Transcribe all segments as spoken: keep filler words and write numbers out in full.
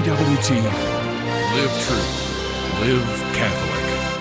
W T, live true, live Catholic.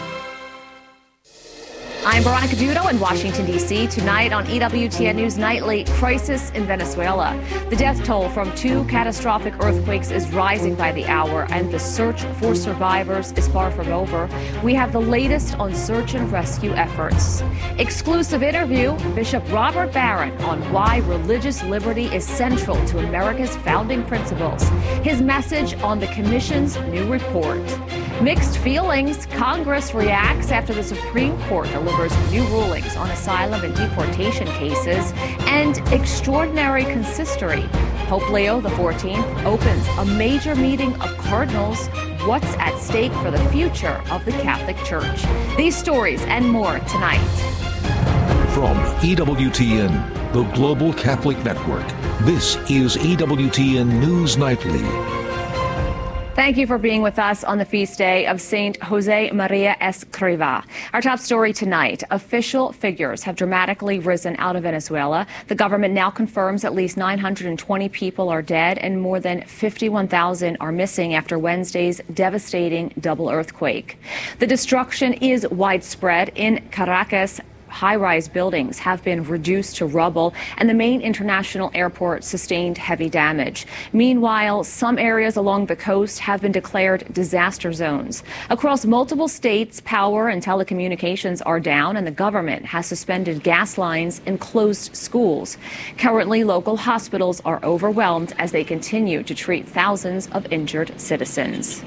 I'm Veronica Dudo in Washington, D C Tonight on E W T N News Nightly, crisis in Venezuela. The death toll from two catastrophic earthquakes is rising by the hour, and the search for survivors is far from over. We have the latest on search and rescue efforts. Exclusive interview, Bishop Robert Barron on why religious liberty is central to America's founding principles. His message on the Commission's new report. Mixed feelings, Congress reacts after the Supreme Court delivers new rulings on asylum and deportation cases, and extraordinary consistory. Pope Leo the fourteenth opens a major meeting of cardinals. What's at stake for the future of the Catholic Church? These stories and more tonight. From E W T N, the Global Catholic Network, this is E W T N News Nightly. Thank you for being with us on the feast day of Saint Jose Maria Escrivá. Our top story tonight, official figures have dramatically risen out of Venezuela. The government now confirms at least nine hundred twenty people are dead and more than fifty-one thousand are missing after Wednesday's devastating double earthquake. The destruction is widespread. In Caracas, high-rise buildings have been reduced to rubble, and the main international airport sustained heavy damage. Meanwhile, some areas along the coast have been declared disaster zones. Across multiple states, power and telecommunications are down, and the government has suspended gas lines and closed schools. Currently, local hospitals are overwhelmed as they continue to treat thousands of injured citizens.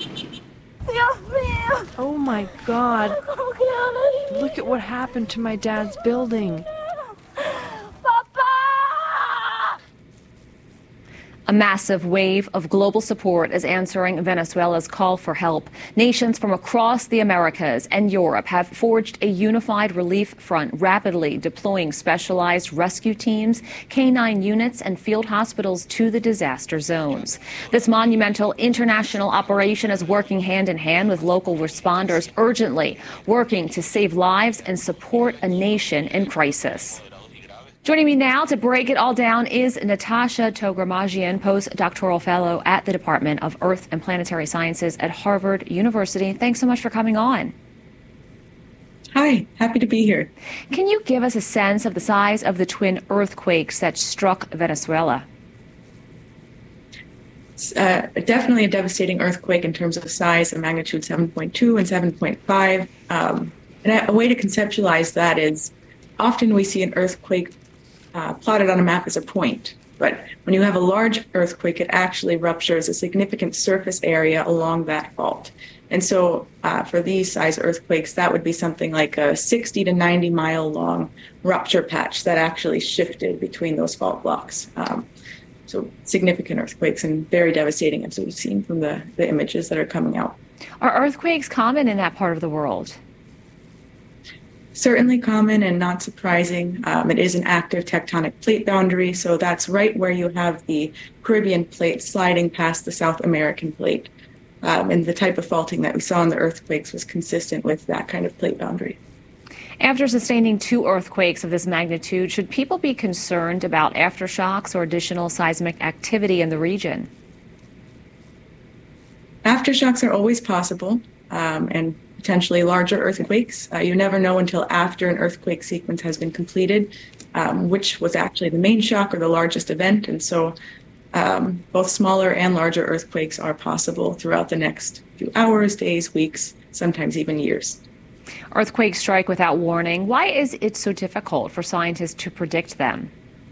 Oh my God. Look at what happened to my dad's building. A massive wave of global support is answering Venezuela's call for help. Nations from across the Americas and Europe have forged a unified relief front, rapidly deploying specialized rescue teams, canine units, and field hospitals to the disaster zones. This monumental international operation is working hand in hand with local responders, urgently working to save lives and support a nation in crisis. Joining me now to break it all down is Natasha Togramagian, postdoctoral fellow at the Department of Earth and Planetary Sciences at Harvard University. Thanks so much for coming on. Hi, happy to be here. Can you give us a sense of the size of the twin earthquakes that struck Venezuela? It's uh, definitely a devastating earthquake in terms of size and magnitude seven point two and seven point five. Um, and a way to conceptualize that is often we see an earthquake Uh, plotted on a map as a point. But when you have a large earthquake, it actually ruptures a significant surface area along that fault. And so uh, for these size earthquakes, that would be something like a sixty to ninety mile long rupture patch that actually shifted between those fault blocks. Um, so significant earthquakes and very devastating, as we've seen from the, the images that are coming out. Are earthquakes common in that part of the world? Certainly common and not surprising. Um, it is an active tectonic plate boundary, so that's right where you have the Caribbean plate sliding past the South American plate. Um, and the type of faulting that we saw in the earthquakes was consistent with that kind of plate boundary. After sustaining two earthquakes of this magnitude, should people be concerned about aftershocks or additional seismic activity in the region? Aftershocks are always possible, um, and potentially larger earthquakes. Uh, you never know until after an earthquake sequence has been completed, um, which was actually the main shock or the largest event. And so um, both smaller and larger earthquakes are possible throughout the next few hours, days, weeks, sometimes even years. Earthquakes strike without warning. Why is it so difficult for scientists to predict them?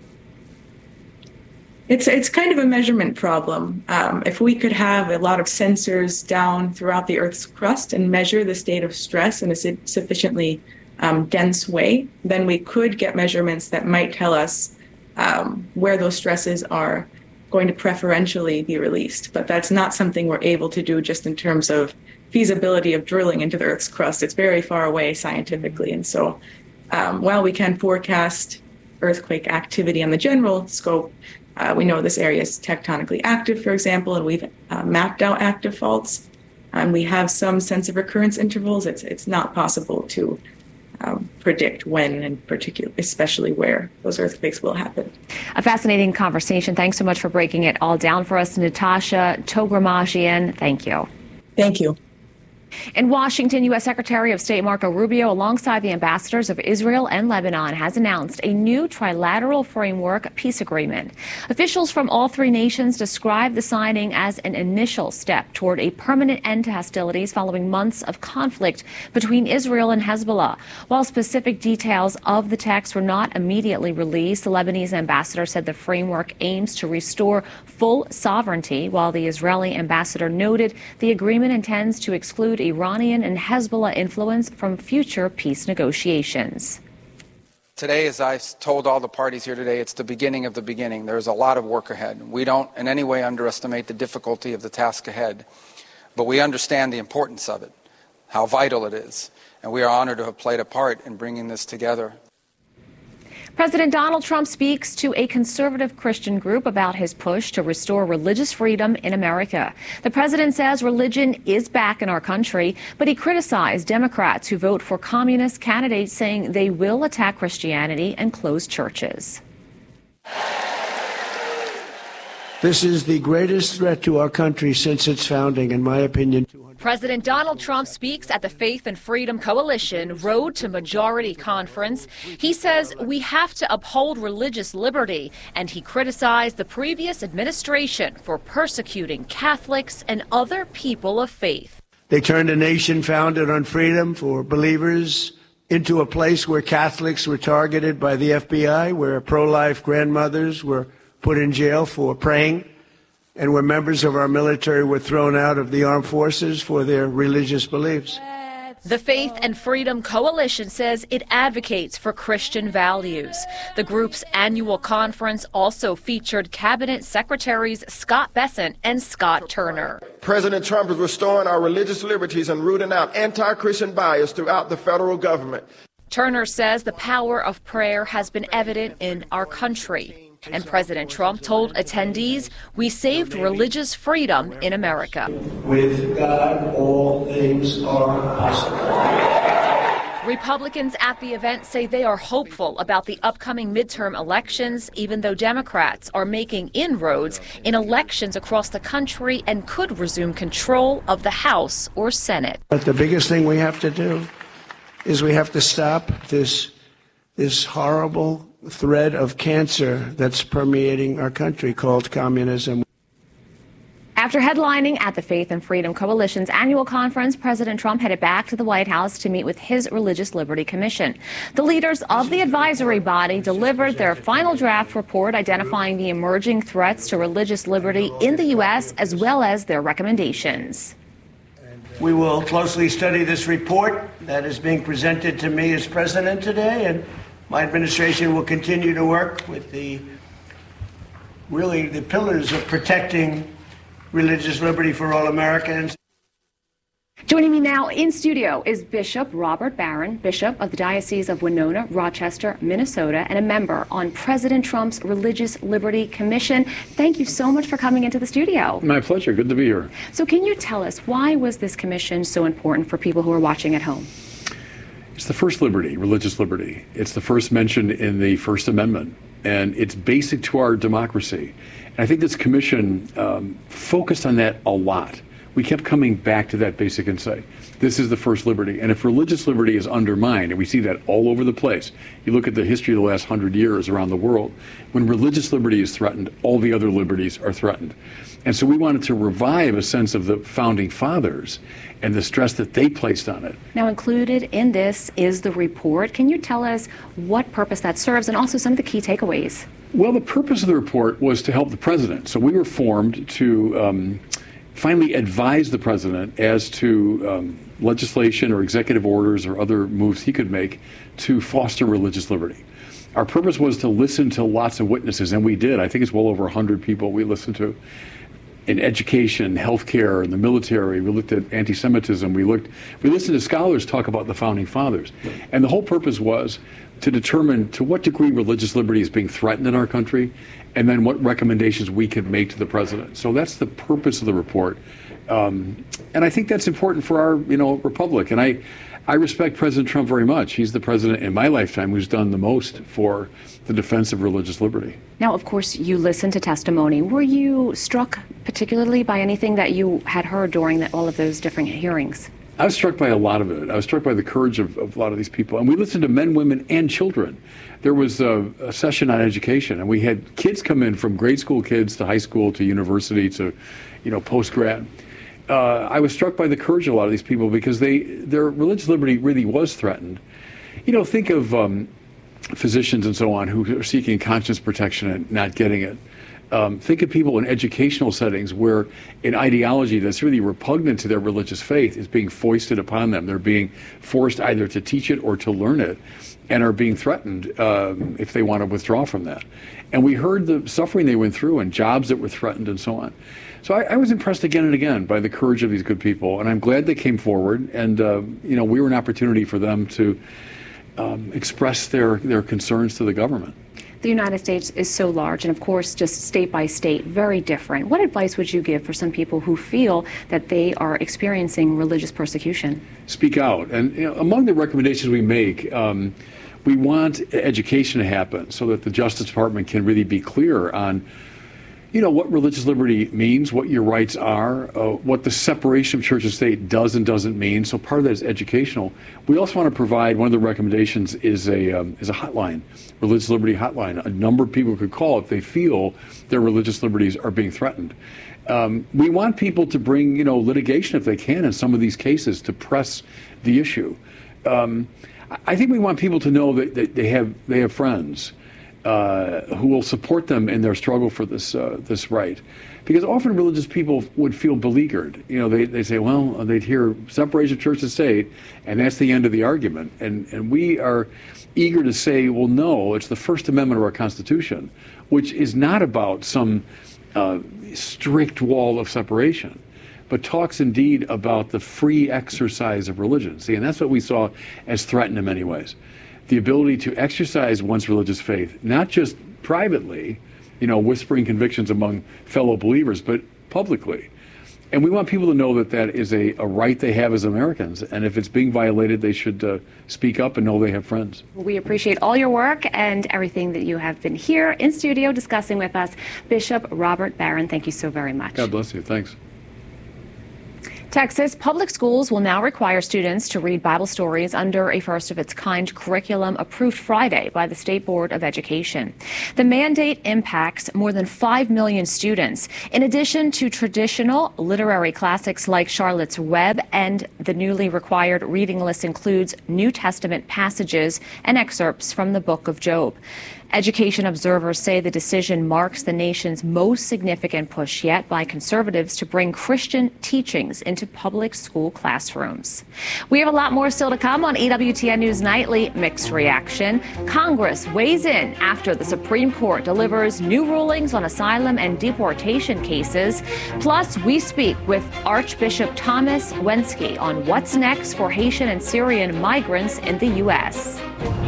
It's it's kind of a measurement problem. Um, if we could have a lot of sensors down throughout the Earth's crust and measure the state of stress in a su- sufficiently um, dense way, then we could get measurements that might tell us um, where those stresses are going to preferentially be released. But that's not something we're able to do just in terms of feasibility of drilling into the Earth's crust. It's very far away scientifically. And so um, while we can forecast earthquake activity on the general scope, Uh, we know this area is tectonically active, for example, and we've uh, mapped out active faults. And we have some sense of recurrence intervals. It's it's not possible to um, predict when and particularly, especially where those earthquakes will happen. A fascinating conversation. Thanks so much for breaking it all down for us, Natasha Togramashian. Thank you. Thank you. In Washington, U S Secretary of State Marco Rubio, alongside the ambassadors of Israel and Lebanon, has announced a new trilateral framework peace agreement. Officials from all three nations describe the signing as an initial step toward a permanent end to hostilities following months of conflict between Israel and Hezbollah. While specific details of the text were not immediately released, the Lebanese ambassador said the framework aims to restore full sovereignty, while the Israeli ambassador noted the agreement intends to exclude Iranian and Hezbollah influence from future peace negotiations. Today, as I told all the parties here today, it's the beginning of the beginning. There's a lot of work ahead. We don't in any way underestimate the difficulty of the task ahead, but we understand the importance of it, how vital it is, and we are honored to have played a part in bringing this together. President Donald Trump speaks to a conservative Christian group about his push to restore religious freedom in America. The president says religion is back in our country, but he criticized Democrats who vote for communist candidates, saying they will attack Christianity and close churches. This is the greatest threat to our country since its founding, in my opinion. President Donald Trump speaks at the Faith and Freedom Coalition Road to Majority Conference. He says we have to uphold religious liberty, and he criticized the previous administration for persecuting Catholics and other people of faith. They turned a nation founded on freedom for believers into a place where Catholics were targeted by the F B I, where pro-life grandmothers were put in jail for praying, and where members of our military were thrown out of the armed forces for their religious beliefs. The Faith and Freedom Coalition says it advocates for Christian values. The group's annual conference also featured Cabinet Secretaries Scott Bessent and Scott Turner. President Trump is restoring our religious liberties and rooting out anti-Christian bias throughout the federal government. Turner says the power of prayer has been evident in our country. And President Trump told attendees, we saved religious freedom in America. With God, all things are possible. Republicans at the event say they are hopeful about the upcoming midterm elections, even though Democrats are making inroads in elections across the country and could resume control of the House or Senate. But the biggest thing we have to do is we have to stop this, this horrible thread of cancer that's permeating our country called communism. After headlining at the Faith and Freedom Coalition's annual conference, President Trump headed back to the White House to meet with his Religious Liberty Commission. The leaders of the advisory body delivered their final draft report identifying the emerging threats to religious liberty in the U S, as well as their recommendations. We will closely study this report that is being presented to me as president today, and my administration will continue to work with the, really, the pillars of protecting religious liberty for all Americans. Joining me now in studio is Bishop Robert Barron, Bishop of the Diocese of Winona, Rochester, Minnesota, and a member on President Trump's Religious Liberty Commission. Thank you so much for coming into the studio. My pleasure. Good to be here. So can you tell us, why was this commission so important for people who are watching at home? It's the first liberty, religious liberty. It's the first mentioned in the First Amendment, and it's basic to our democracy. And I think this commission um, focused on that a lot. We kept coming back to that basic insight. This is the first liberty. And if religious liberty is undermined, and we see that all over the place, you look at the history of the last hundred years around the world, when religious liberty is threatened, all the other liberties are threatened. And so we wanted to revive a sense of the founding fathers and the stress that they placed on it. Now, included in this is the report. Can you tell us what purpose that serves and also some of the key takeaways? Well, the purpose of the report was to help the president. So we were formed to um, finally advise the president as to um, legislation or executive orders or other moves he could make to foster religious liberty. Our purpose was to listen to lots of witnesses, and we did. I think it's well over one hundred people we listened to. In education, healthcare, in the military, we looked at anti-Semitism. We looked, we listened to scholars talk about the founding fathers, and the whole purpose was to determine to what degree religious liberty is being threatened in our country, and then what recommendations we could make to the president. So that's the purpose of the report, um, and I think that's important for our, you know, republic. And I, I respect President Trump very much. He's the president in my lifetime who's done the most for the defense of religious liberty. Now, of course, you listened to testimony. Were you struck particularly by anything that you had heard during the, all of those different hearings? I was struck by a lot of it. I was struck by the courage of, of a lot of these people. And we listened to men, women, and children. There was a, a session on education, and we had kids come in from grade school kids to high school to university to, you know, post-grad. Uh, I was struck by the courage of a lot of these people because they their religious liberty really was threatened. You know, think of um, physicians and so on who are seeking conscience protection and not getting it. Um, think of people in educational settings where an ideology that's really repugnant to their religious faith is being foisted upon them. They're being forced either to teach it or to learn it, and are being threatened um, if they want to withdraw from that. And we heard the suffering they went through and jobs that were threatened and so on. So I, I was impressed again and again by the courage of these good people, and I'm glad they came forward. And uh, you know, we were an opportunity for them to um, express their their concerns to the government. The United States is so large, and of course, just state by state, very different. What advice would you give for some people who feel that they are experiencing religious persecution? Speak out. And you know, among the recommendations we make, um, we want education to happen so that the Justice Department can really be clear on, you know, what religious liberty means, what your rights are, uh, what the separation of church and state does and doesn't mean. So part of that is educational. We also want to provide, one of the recommendations is a um, is a hotline, religious liberty hotline. A number of people could call if they feel their religious liberties are being threatened. Um, we want people to bring, you know, litigation if they can in some of these cases to press the issue. Um, I think we want people to know that, that they have they have friends Uh, who will support them in their struggle for this uh, this right, because often religious people would feel beleaguered. You know, they they say, well, they'd hear separation of church and state, and that's the end of the argument. And and we are eager to say, well, no, it's the First Amendment of our Constitution, which is not about some uh, strict wall of separation, but talks indeed about the free exercise of religion. See, and that's what we saw as threatened in many ways. The ability to exercise one's religious faith, not just privately, you know, whispering convictions among fellow believers, but publicly. And we want people to know that that is a, a right they have as Americans. And if it's being violated, they should uh, speak up and know they have friends. We appreciate all your work and everything that you have been here in studio discussing with us. Bishop Robert Barron, thank you so very much. God bless you. Thanks. Texas public schools will now require students to read Bible stories under a first-of-its-kind curriculum approved Friday by the State Board of Education. The mandate impacts more than five million students. In addition to traditional literary classics like Charlotte's Web, and the newly required reading list includes New Testament passages and excerpts from the Book of Job. Education observers say the decision marks the nation's most significant push yet by conservatives to bring Christian teachings into public school classrooms. We have a lot more still to come on E W T N News Nightly. Mixed reaction. Congress weighs in after the Supreme Court delivers new rulings on asylum and deportation cases. Plus, we speak with Archbishop Thomas Wensky on what's next for Haitian and Syrian migrants in the U S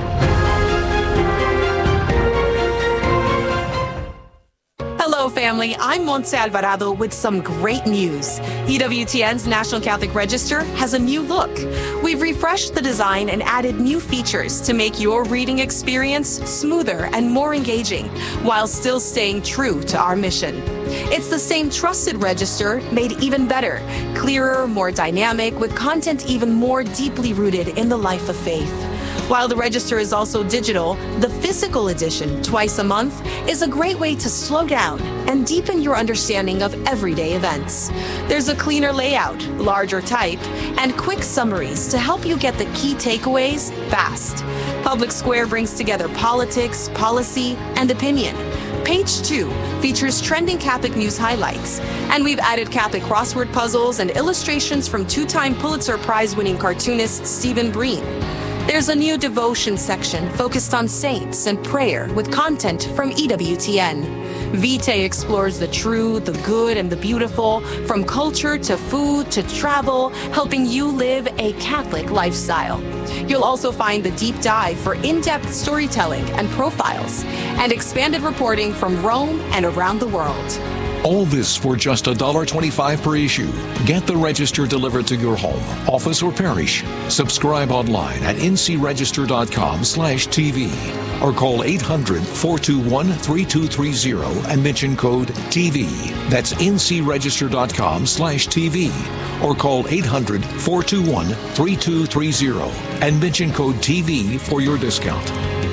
Hello, family. I'm Montse Alvarado with some great news. E W T N's National Catholic Register has a new look. We've refreshed the design and added new features to make your reading experience smoother and more engaging, while still staying true to our mission. It's the same trusted register, made even better, clearer, more dynamic, with content even more deeply rooted in the life of faith. While the register is also digital, the physical edition, twice a month, is a great way to slow down and deepen your understanding of everyday events. There's a cleaner layout, larger type, and quick summaries to help you get the key takeaways fast. Public Square brings together politics, policy, and opinion. Page two features trending Catholic news highlights, and we've added Catholic crossword puzzles and illustrations from two-time Pulitzer Prize-winning cartoonist Stephen Breen. There's a new devotion section focused on saints and prayer with content from E W T N. Vitae explores the true, the good, and the beautiful, from culture to food to travel, helping you live a Catholic lifestyle. You'll also find the deep dive for in-depth storytelling and profiles, and expanded reporting from Rome and around the world. All this for just one dollar twenty-five per issue. Get the Register delivered to your home, office, or parish. Subscribe online at ncregister.com slash TV or call eight hundred, four two one, three two three zero and mention code T V. That's ncregister.com slash TV or call eight hundred, four two one, three two three zero and mention code T V for your discount.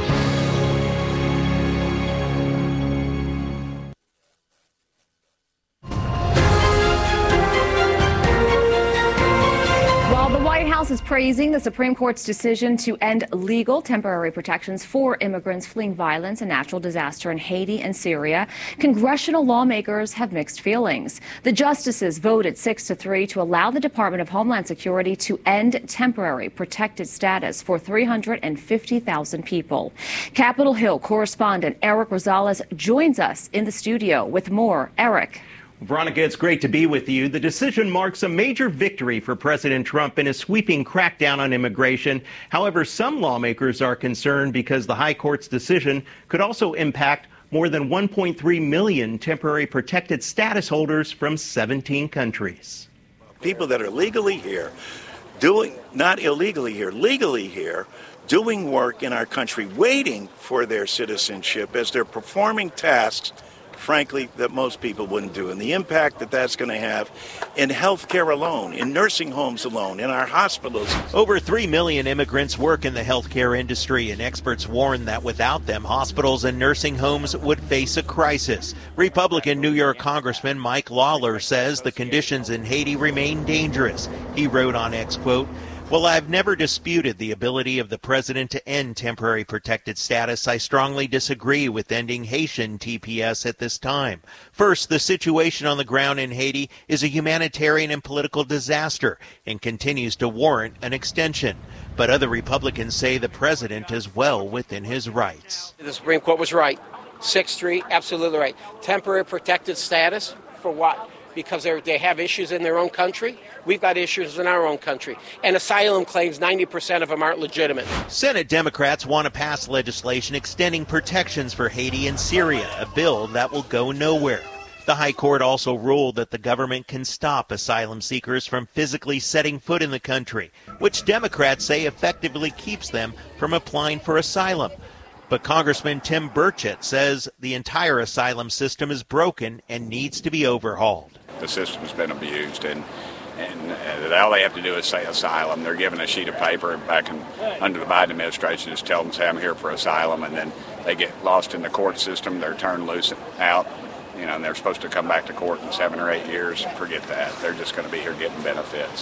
Is praising the Supreme Court's decision to end legal temporary protections for immigrants fleeing violence and natural disaster in Haiti and Syria. Congressional lawmakers have mixed feelings. The justices voted six to three to allow the Department of Homeland Security to end temporary protected status for three hundred fifty thousand people. Capitol Hill correspondent Eric Rosales joins us in the studio with more. Eric. Veronica, it's great to be with you. The decision marks a major victory for President Trump in a sweeping crackdown on immigration. However, some lawmakers are concerned because the High Court's decision could also impact more than one point three million temporary protected status holders from seventeen countries. People that are legally here, doing, not illegally here, legally here, doing work in our country, waiting for their citizenship as they're performing tasks, frankly, that most people wouldn't do. And the impact that that's going to have in healthcare alone, in nursing homes alone, in our hospitals. Over three million immigrants work in the healthcare industry, and experts warn that without them, hospitals and nursing homes would face a crisis. Republican New York Congressman Mike Lawler says the conditions in Haiti remain dangerous. He wrote on X, quote, "Well, I've never disputed the ability of the president to end temporary protected status. I strongly disagree with ending Haitian T P S at this time. First, the situation on the ground in Haiti is a humanitarian and political disaster and continues to warrant an extension. But other Republicans say the president is well within his rights." The Supreme Court was right. six three, absolutely right. Temporary protected status for what? Because they have issues in their own country. We've got issues in our own country. And asylum claims, ninety percent of them aren't legitimate. Senate Democrats want to pass legislation extending protections for Haiti and Syria, a bill that will go nowhere. The High Court also ruled that the government can stop asylum seekers from physically setting foot in the country, which Democrats say effectively keeps them from applying for asylum. But Congressman Tim Burchett says the entire asylum system is broken and needs to be overhauled. The system's been abused, and and all they have to do is say asylum. They're given a sheet of paper back in, under the Biden administration, just tell them, say, I'm here for asylum, and then they get lost in the court system. They're turned loose out, you know, and they're supposed to come back to court in seven or eight years. Forget that. They're just going to be here getting benefits.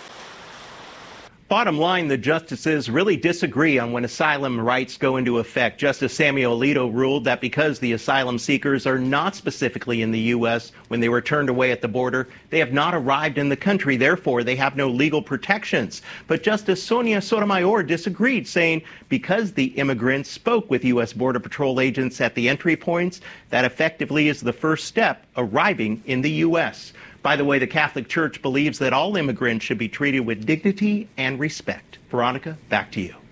Bottom line, the justices really disagree on when asylum rights go into effect. Justice Samuel Alito ruled that because the asylum seekers are not specifically in the U S when they were turned away at the border, they have not arrived in the country. Therefore, they have no legal protections. But Justice Sonia Sotomayor disagreed, saying because the immigrants spoke with U S Border Patrol agents at the entry points, that effectively is the first step arriving in the U S By the way, the Catholic Church believes that all immigrants should be treated with dignity and respect. Veronica, back to you.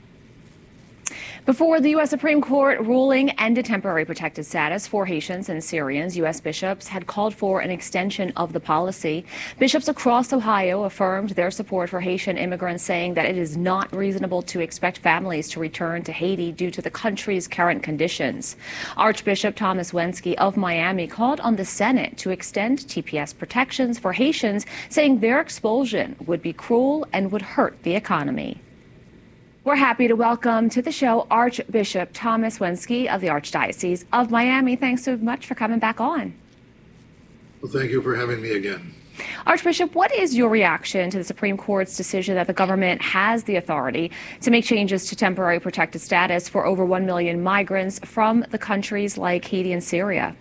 Before the U S Supreme Court ruling ended temporary protected status for Haitians and Syrians, U S bishops had called for an extension of the policy. Bishops across Ohio affirmed their support for Haitian immigrants, saying that it is not reasonable to expect families to return to Haiti due to the country's current conditions. Archbishop Thomas Wensky of Miami called on the Senate to extend T P S protections for Haitians, saying their expulsion would be cruel and would hurt the economy. We're happy to welcome to the show Archbishop Thomas Wensky of the Archdiocese of Miami. Thanks so much for coming back on. Well, thank you for having me again. Archbishop, what is your reaction to the Supreme Court's decision that the government has the authority to make changes to temporary protected status for over one million migrants from the countries like Haiti and Syria?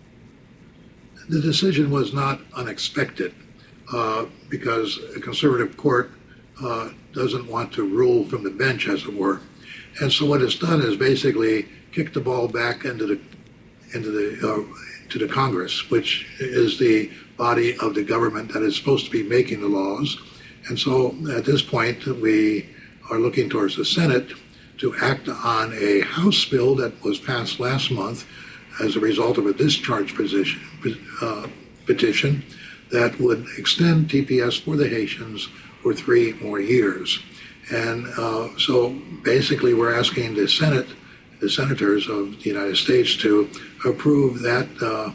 The decision was not unexpected uh, because a conservative court uh, doesn't want to rule from the bench, as it were. And so what it's done is basically kick the ball back into the into the uh, to the Congress, which is the body of the government that is supposed to be making the laws. And so at this point, we are looking towards the Senate to act on a House bill that was passed last month, as a result of a discharge position, uh, petition that would extend T P S for the Haitians for three more years. And uh, so basically we're asking the Senate, the senators of the United States to approve that uh,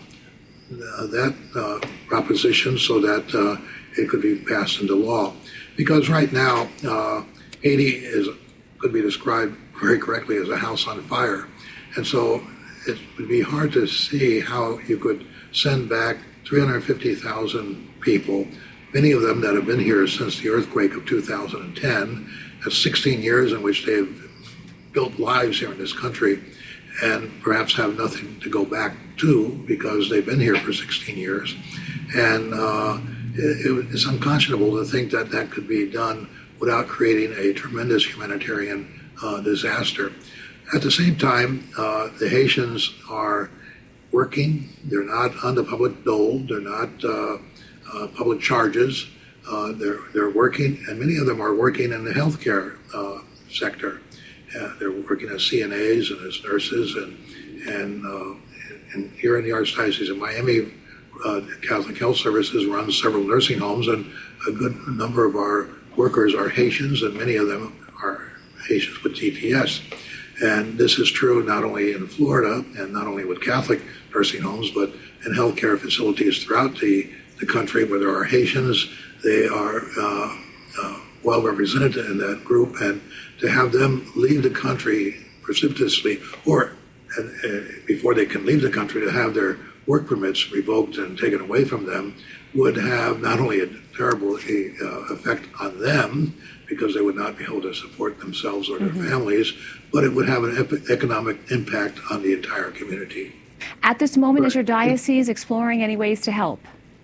that uh, proposition so that uh, it could be passed into law. Because right now, uh, Haiti is could be described very correctly as a house on fire. And so it would be hard to see how you could send back three hundred fifty thousand people, many of them that have been here since the earthquake of two thousand ten. That's sixteen years in which they've built lives here in this country and perhaps have nothing to go back to because they've been here for sixteen years. And uh, it, it's unconscionable to think that that could be done without creating a tremendous humanitarian uh, disaster. At the same time, uh, the Haitians are working. They're not on the public dole. They're not uh, uh, public charges. Uh, they're they're working, and many of them are working in the healthcare uh, sector. Uh, they're working as C N As and as nurses, and and, uh, and here in the Archdiocese of Miami, uh, Catholic Health Services runs several nursing homes, and a good number of our workers are Haitians, and many of them are Haitians with T P S. And this is true not only in Florida and not only with Catholic nursing homes, but in healthcare facilities throughout the, the country where there are Haitians. They are uh, uh, well represented in that group, and to have them leave the country precipitously, or uh, uh, before they can leave the country, to have their work permits revoked and taken away from them would have not only a terrible uh, effect on them, because they would not be able to support themselves or their mm-hmm. families, but it would have an ep- economic impact on the entire community. At this moment, right. is your diocese exploring any ways to help?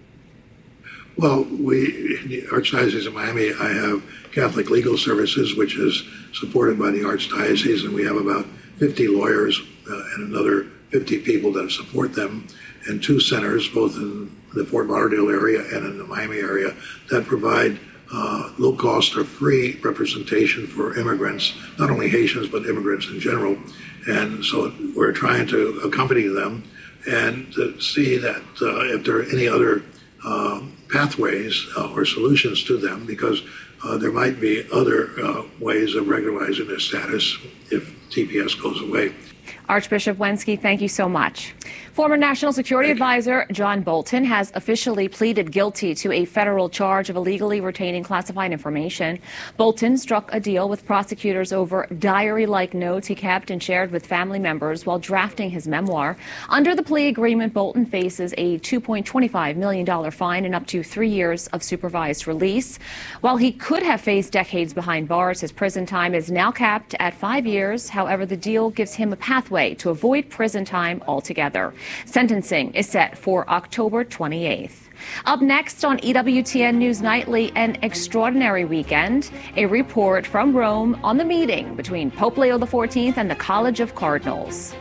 Well, we, in the Archdiocese of Miami, I have Catholic Legal Services, which is supported by the Archdiocese, and we have about fifty lawyers uh, and another fifty people that support them, and two centers, both in the Fort Lauderdale area and in the Miami area, that provide uh, low cost or free representation for immigrants, not only Haitians, but immigrants in general. And so we're trying to accompany them and to see that uh, if there are any other uh, pathways uh, or solutions to them, because uh, there might be other uh, ways of regularizing their status if T P S goes away. Archbishop Wenski, thank you so much. Former National Security Advisor John Bolton has officially pleaded guilty to a federal charge of illegally retaining classified information. Bolton struck a deal with prosecutors over diary-like notes he kept and shared with family members while drafting his memoir. Under the plea agreement, Bolton faces a two point two five million dollars fine and up to three years of supervised release. While he could have faced decades behind bars, his prison time is now capped at five years. However, the deal gives him a pathway to avoid prison time altogether. Sentencing is set for October twenty-eighth. Up next on E W T N News Nightly, an extraordinary weekend. A report from Rome on the meeting between Pope Leo the fourteenth and the College of Cardinals.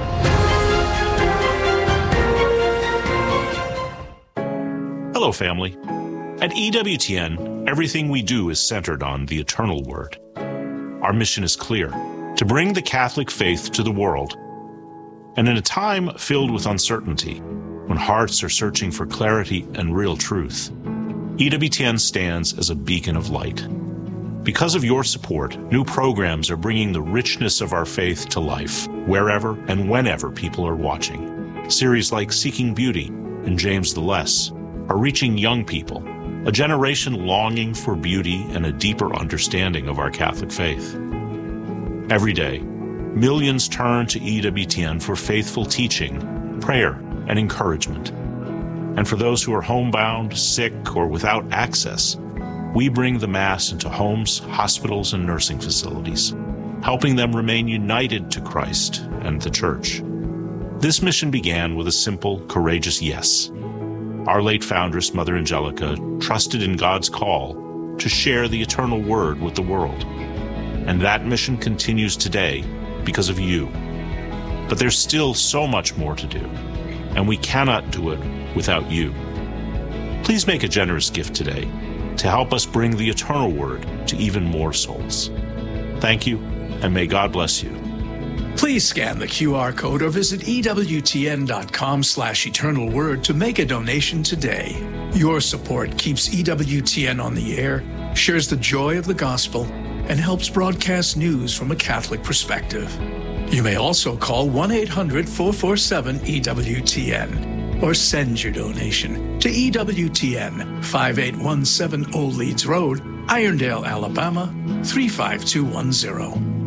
Hello, family. At E W T N, everything we do is centered on the eternal word. Our mission is clear: to bring the Catholic faith to the world. And in a time filled with uncertainty, when hearts are searching for clarity and real truth, E W T N stands as a beacon of light. Because of your support, new programs are bringing the richness of our faith to life, wherever and whenever people are watching. Series like Seeking Beauty and James the Less are reaching young people, a generation longing for beauty and a deeper understanding of our Catholic faith. Every day, millions turn to E W T N for faithful teaching, prayer, and encouragement. And for those who are homebound, sick, or without access, we bring the Mass into homes, hospitals, and nursing facilities, helping them remain united to Christ and the Church. This mission began with a simple, courageous yes. Our late foundress, Mother Angelica, trusted in God's call to share the eternal word with the world. And that mission continues today because of you. But there's still so much more to do, and we cannot do it without you. Please make a generous gift today to help us bring the eternal word to even more souls. Thank you, and may God bless you. Please scan the Q R code or visit E W T N dot com slash eternal word to make a donation today. Your support keeps E W T N on the air, shares the joy of the gospel, and helps broadcast news from a Catholic perspective. You may also call one eight hundred four four seven E W T N or send your donation to E W T N, five eight one seven Old Leeds Road, Irondale, Alabama, three five two one zero.